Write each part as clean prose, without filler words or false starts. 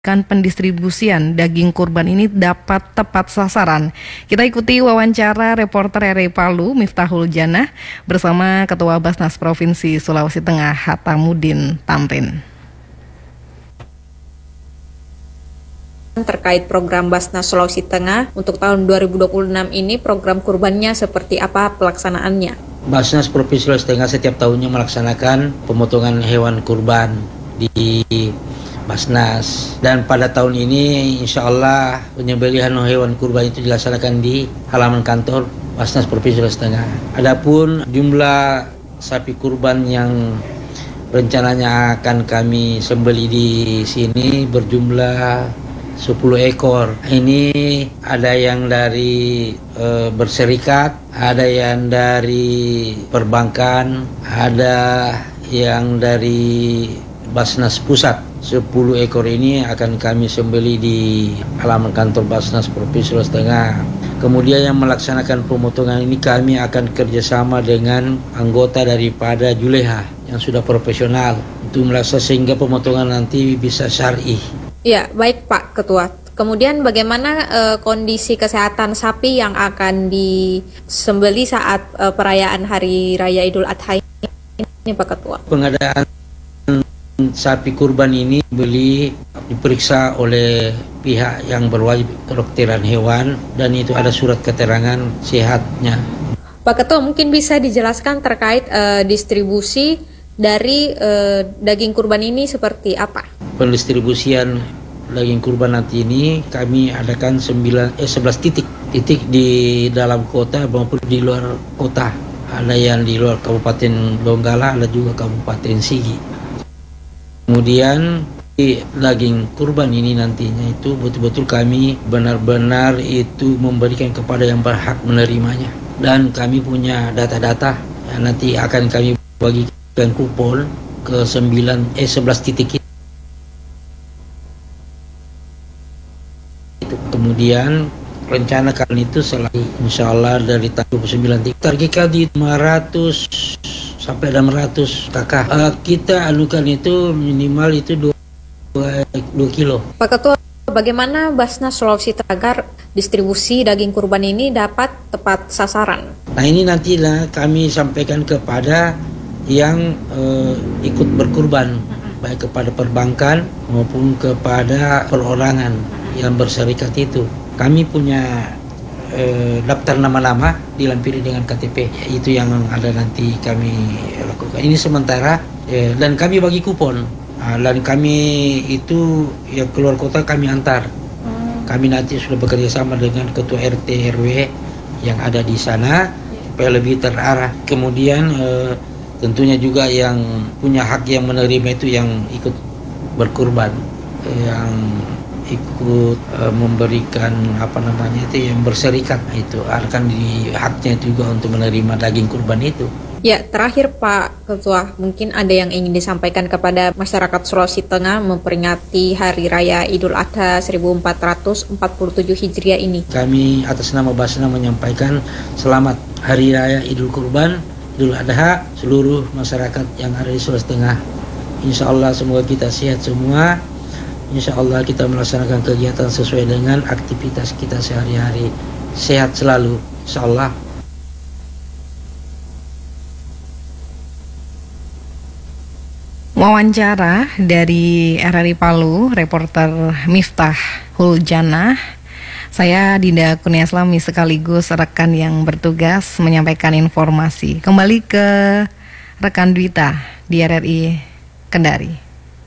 pendistribusian daging kurban ini dapat tepat sasaran. Kita ikuti wawancara reporter RRI Palu Miftahul Janah bersama Ketua Basnas Provinsi Sulawesi Tengah Hatamudin Tamrin. Terkait program Basnas Sulawesi Tengah untuk tahun 2026 ini, program kurbannya seperti apa pelaksanaannya? Basnas Provinsi Sulawesi Tengah setiap tahunnya melaksanakan pemotongan hewan kurban di Basnas, dan pada tahun ini insya Allah penyembelihan hewan kurban itu dilaksanakan di halaman kantor Basnas Provinsi Sulawesi Tengah. Adapun jumlah sapi kurban yang rencananya akan kami sembelih di sini berjumlah 10 ekor. Ini ada yang dari berserikat, ada yang dari perbankan, ada yang dari Basnas Pusat. 10 ekor ini akan kami sembelih di halaman kantor Basnas Provinsi Sulawesi Tengah. Kemudian yang melaksanakan pemotongan ini kami akan kerjasama dengan anggota daripada Juleha yang sudah profesional untuk melaksanakan sehingga pemotongan nanti bisa syar'i. Ya, baik Pak Ketua. Kemudian bagaimana kondisi kesehatan sapi yang akan disembelih saat perayaan Hari Raya Idul Adha ini Pak Ketua? Pengadaan sapi kurban ini diperiksa oleh pihak yang berwajib kedokteran hewan dan itu ada surat keterangan sehatnya. Pak Ketua, mungkin bisa dijelaskan terkait distribusi dari daging kurban ini seperti apa? Pendistribusian daging kurban nanti ini kami adakan 11 titik di dalam kota maupun di luar kota. Ada yang di luar Kabupaten Donggala, ada juga Kabupaten Sigi. Kemudian daging kurban ini nantinya itu betul-betul kami benar-benar itu memberikan kepada yang berhak menerimanya. Dan kami punya data-data yang nanti akan kami bagikan kupon ke 11 titik itu. Kemudian rencana kali itu selain insya Allah dari tanggal 29 titik targetkan di 500 sampai 600 kakak. Kita anukan itu minimal itu 2 kilo. Pak Ketua, bagaimana Basnas Sulawesi Tengah agar distribusi daging kurban ini dapat tepat sasaran? Nah ini nantilah kami sampaikan kepada yang ikut berkurban, baik kepada perbankan maupun kepada perorangan yang berserikat itu. Kami punya daftar nama-nama dilampiri dengan KTP, itu yang ada nanti kami lakukan. Ini sementara dan kami bagi kupon dan kami itu yang keluar kota kami antar. Kami nanti sudah bekerja sama dengan ketua RT RW yang ada di sana supaya lebih terarah. Kemudian tentunya juga yang punya hak yang menerima itu yang ikut berkurban, yang ikut memberikan yang berserikat, itu akan di haknya juga untuk menerima daging kurban itu. Ya, terakhir Pak Ketua, mungkin ada yang ingin disampaikan kepada masyarakat Sulawesi Tengah memperingati Hari Raya Idul Adha 1447 Hijriah ini. Kami atas nama Basnas menyampaikan selamat Hari Raya Idul Kurban, Idul Adha seluruh masyarakat yang ada di Sulawesi Tengah. Insya Allah semoga kita sehat semua. Insya Allah kita melaksanakan kegiatan sesuai dengan aktivitas kita sehari-hari. Sehat selalu, insya Allah. Wawancara dari RRI Palu, reporter Miftahul Janah. Saya Dinda Kurniaslami sekaligus rekan yang bertugas menyampaikan informasi. Kembali ke rekan Dwita di RRI Kendari.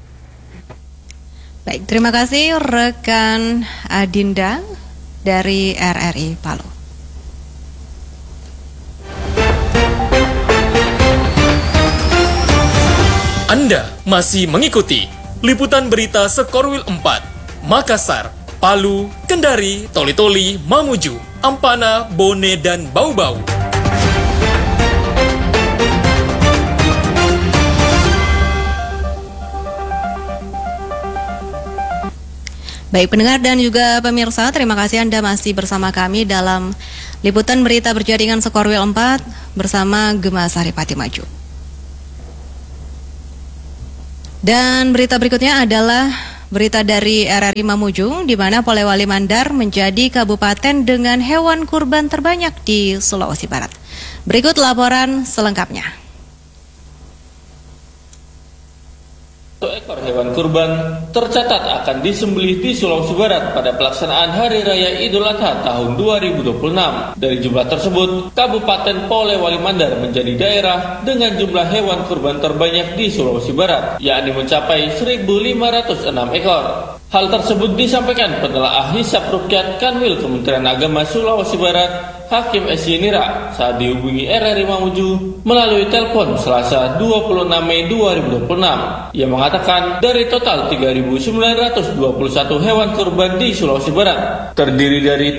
Baik, terima kasih rekan Adinda dari RRI Palu. Anda masih mengikuti liputan berita Sekorwil 4, Makassar, Palu, Kendari, Toli-Toli, Mamuju, Ampana, Bone, dan Bau-Bau. Baik pendengar dan juga pemirsa, terima kasih Anda masih bersama kami dalam liputan berita berjaringan Sekorwil 4 bersama Gemma Saripati Maju. Dan berita berikutnya adalah berita dari RRI Mamuju, di mana Polewali Mandar menjadi kabupaten dengan hewan kurban terbanyak di Sulawesi Barat. Berikut laporan selengkapnya. 1 ekor hewan kurban tercatat akan disembelih di Sulawesi Barat pada pelaksanaan Hari Raya Idul Adha tahun 2026. Dari jumlah tersebut, Kabupaten Polewali Mandar menjadi daerah dengan jumlah hewan kurban terbanyak di Sulawesi Barat, yakni mencapai 1.506 ekor. Hal tersebut disampaikan penelaah hisab rukyat Kanwil Kementerian Agama Sulawesi Barat, Hakim S. Yenira, saat dihubungi RRI Mamuju melalui telepon Selasa 26 Mei 2026. Ia mengatakan dari total 3.921 hewan kurban di Sulawesi Barat, terdiri dari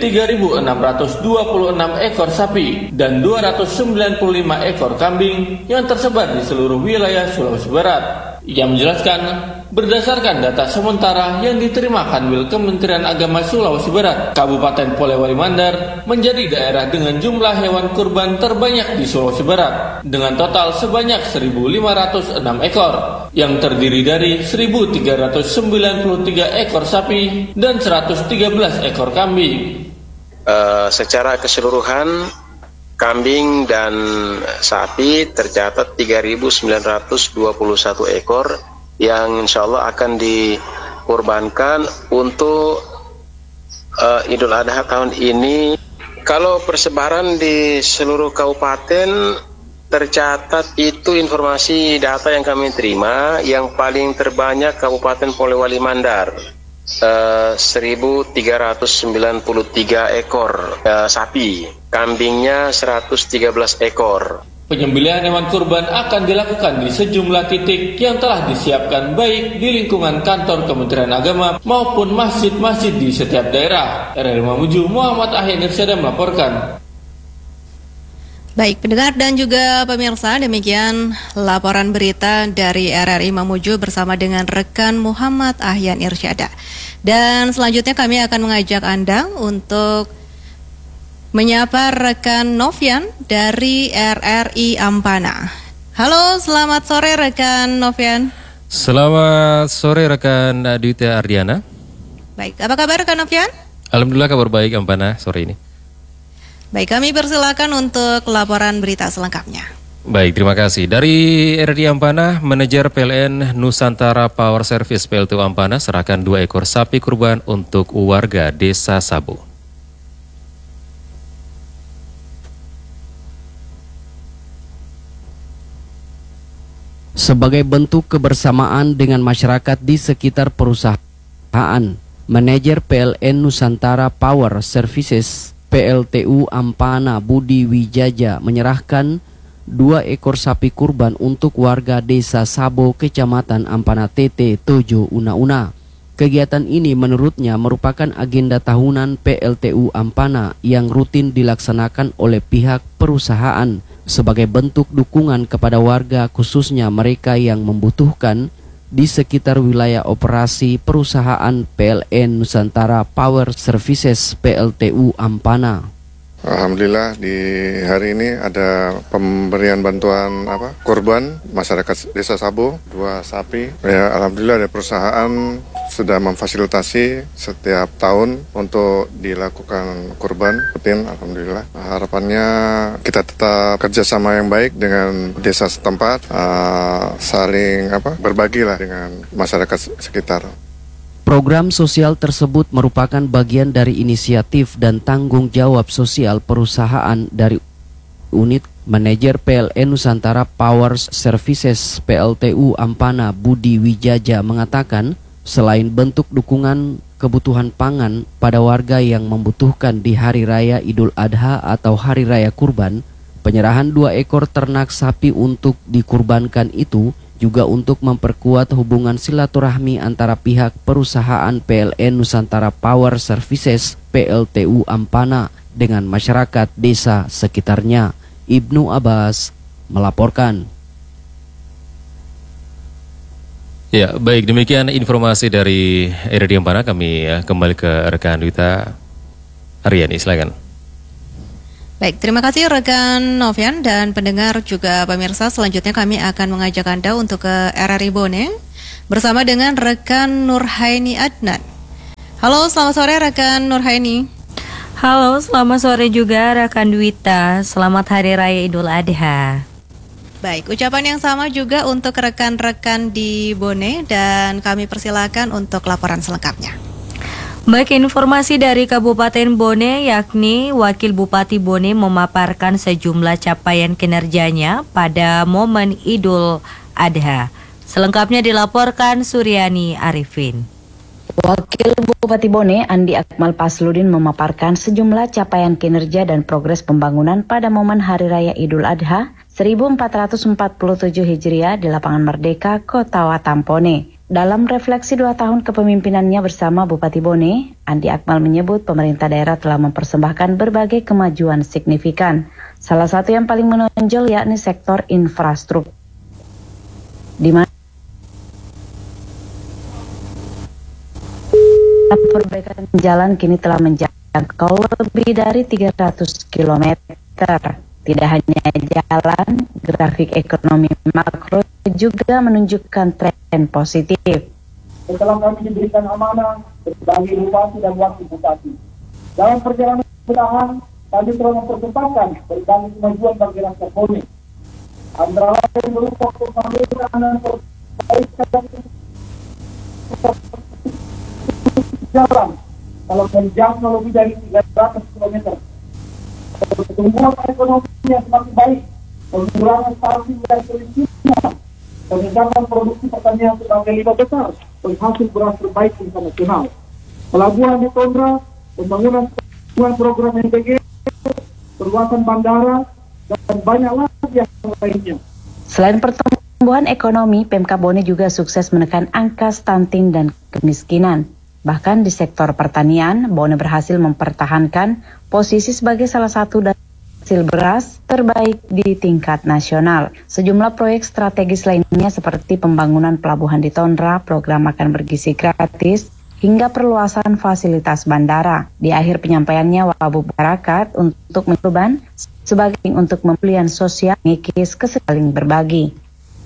3.626 ekor sapi dan 295 ekor kambing yang tersebar di seluruh wilayah Sulawesi Barat. Ia menjelaskan, berdasarkan data sementara yang diterima Kanwil Kementerian Agama Sulawesi Barat, Kabupaten Polewali Mandar menjadi daerah dengan jumlah hewan kurban terbanyak di Sulawesi Barat, dengan total sebanyak 1.506 ekor, yang terdiri dari 1.393 ekor sapi dan 113 ekor kambing. Secara keseluruhan, kambing dan sapi tercatat 3.921 ekor yang insya Allah akan dikurbankan untuk Idul Adha tahun ini. Kalau persebaran di seluruh kabupaten tercatat, itu informasi data yang kami terima, yang paling terbanyak Kabupaten Polewali Mandar, 1.393 ekor sapi, kambingnya 113 ekor. Penyembelihan hewan kurban akan dilakukan di sejumlah titik yang telah disiapkan baik di lingkungan kantor Kementerian Agama maupun masjid-masjid di setiap daerah. RRI Mamuju, Muhammad Ahyan Irsyada melaporkan. Baik, pendengar dan juga pemirsa, demikian laporan berita dari RRI Mamuju bersama dengan rekan Muhammad Ahyan Irsyada. Dan selanjutnya kami akan mengajak Anda untuk menyapa rekan Novian dari RRI Ampana. Halo, selamat sore rekan Novian. Selamat sore rekan Aditya Ardiana. Baik, apa kabar rekan Novian? Alhamdulillah kabar baik Ampana sore ini. Baik, kami persilakan untuk laporan berita selengkapnya. Baik, terima kasih. Dari RRI Ampana, manajer PLN Nusantara Power Service PLTU Ampana serahkan 2 ekor sapi kurban untuk warga Desa Sabo. Sebagai bentuk kebersamaan dengan masyarakat di sekitar perusahaan, manajer PLN Nusantara Power Services PLTU Ampana Budi Wijaja menyerahkan 2 ekor sapi kurban untuk warga Desa Sabo, Kecamatan Ampana TT, Tojo, Una-Una. Kegiatan ini menurutnya merupakan agenda tahunan PLTU Ampana yang rutin dilaksanakan oleh pihak perusahaan sebagai bentuk dukungan kepada warga, khususnya mereka yang membutuhkan di sekitar wilayah operasi perusahaan PLN Nusantara Power Services PLTU Ampana. Alhamdulillah di hari ini ada pemberian bantuan kurban masyarakat Desa Sabo, 2 sapi. Ya, alhamdulillah ada perusahaan sudah memfasilitasi setiap tahun untuk dilakukan kurban rutin. Alhamdulillah. Harapannya kita tetap kerjasama yang baik dengan desa setempat, saling berbagilah dengan masyarakat sekitar. Program sosial tersebut merupakan bagian dari inisiatif dan tanggung jawab sosial perusahaan dari unit manajer PLN Nusantara Power Services PLTU Ampana Budi Wijaja mengatakan, selain bentuk dukungan kebutuhan pangan pada warga yang membutuhkan di Hari Raya Idul Adha atau Hari Raya Kurban, penyerahan 2 ekor ternak sapi untuk dikurbankan itu juga untuk memperkuat hubungan silaturahmi antara pihak perusahaan PLN Nusantara Power Services PLTU Ampana dengan masyarakat desa sekitarnya. Ibnu Abbas melaporkan. Ya, baik, demikian informasi dari RRI Ampana. Kami kembali ke rekan Duta Aryani, silakan. Baik, terima kasih rekan Novian dan pendengar juga pemirsa. Selanjutnya kami akan mengajak Anda untuk ke RRI Boneng bersama dengan rekan Nurhaini Adnan. Halo, selamat sore rekan Nurhaini. Halo, selamat sore juga rekan Dwita. Selamat Hari Raya Idul Adha. Baik, ucapan yang sama juga untuk rekan-rekan di Bone dan kami persilakan untuk laporan selengkapnya. Baik, informasi dari Kabupaten Bone, yakni Wakil Bupati Bone memaparkan sejumlah capaian kinerjanya pada momen Idul Adha. Selengkapnya dilaporkan Suryani Arifin. Wakil Bupati Bone, Andi Akmal Pasludin memaparkan sejumlah capaian kinerja dan progres pembangunan pada momen Hari Raya Idul Adha 1447 Hijriah di Lapangan Merdeka, Kota Watampone. Dalam refleksi 2 tahun kepemimpinannya bersama Bupati Bone, Andi Akmal menyebut pemerintah daerah telah mempersembahkan berbagai kemajuan signifikan. Salah satu yang paling menonjol yakni sektor infrastruktur, di mana perbaikan jalan kini telah menjangkau lebih dari 300 km. Tidak hanya jalan, grafik ekonomi makro juga menunjukkan tren positif. Setelah kami diberikan amanah sebagai bupati dan wakil bupati, dalam perjalanan pemerintahan kami telah mempersembahkan berbagai kemajuan bagi rakyat Bone. Antara lain berupa pembangunan dan perbaikan jalan kalau menjangkau lebih dari 300 km. Pertumbuhan ekonomi yang semakin baik, pengurangan stunting dan kemiskinan, peningkatan produksi pertanian sebagai 5 besar penghasil beras terbaik internasional, pelabuhan di Tondra, pembangunan program MPG, perluasan bandara, dan banyak lagi yang lainnya. Selain pertumbuhan ekonomi, Pemkab Bone juga sukses menekan angka stunting dan kemiskinan. Bahkan di sektor pertanian, Bone berhasil mempertahankan posisi sebagai salah satu dari hasil beras terbaik di tingkat nasional. Sejumlah proyek strategis lainnya seperti pembangunan pelabuhan di Tondra, program makan bergizi gratis, hingga perluasan fasilitas bandara. Di akhir penyampaiannya, Wabub Barakat untuk mencoba sebagai untuk pembelian sosial ngikis kesaling berbagi.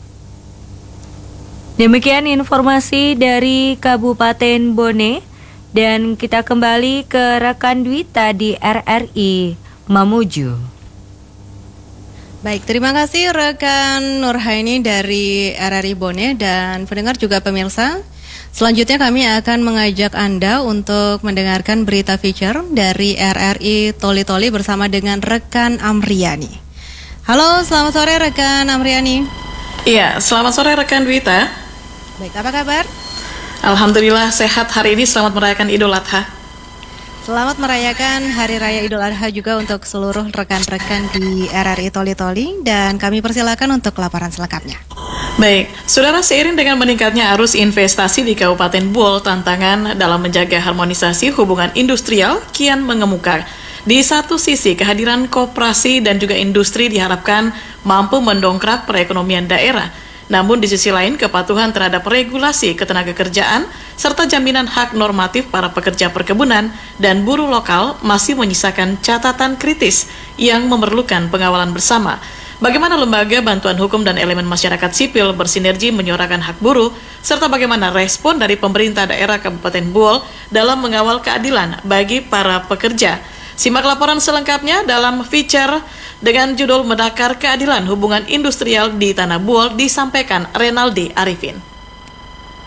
Demikian informasi dari Kabupaten Bone dan kita kembali ke rekan Dwita di RRI Mamuju. Baik, terima kasih rekan Nurhaini dari RRI Bone dan pendengar juga pemirsa. Selanjutnya kami akan mengajak Anda untuk mendengarkan berita feature dari RRI Toli-Toli bersama dengan rekan Amriani. Halo, selamat sore rekan Amriani. Iya, selamat sore rekan Dwita. Baik, apa kabar? Alhamdulillah sehat hari ini, selamat merayakan Idul Adha. Selamat merayakan Hari Raya Idul Adha juga untuk seluruh rekan-rekan di RRI Toli-Toli dan kami persilakan untuk laporan selengkapnya. Baik, saudara, seiring dengan meningkatnya arus investasi di Kabupaten Buol, tantangan dalam menjaga harmonisasi hubungan industrial kian mengemuka. Di satu sisi, kehadiran koperasi dan juga industri diharapkan mampu mendongkrak perekonomian daerah. Namun di sisi lain, kepatuhan terhadap regulasi ketenagakerjaan serta jaminan hak normatif para pekerja perkebunan dan buruh lokal masih menyisakan catatan kritis yang memerlukan pengawalan bersama. Bagaimana lembaga bantuan hukum dan elemen masyarakat sipil bersinergi menyuarakan hak buruh, serta bagaimana respon dari pemerintah daerah Kabupaten Buol dalam mengawal keadilan bagi para pekerja. Simak laporan selengkapnya dalam feature dengan judul Menakar Keadilan Hubungan Industrial di Tanah Buol disampaikan Renaldi Arifin.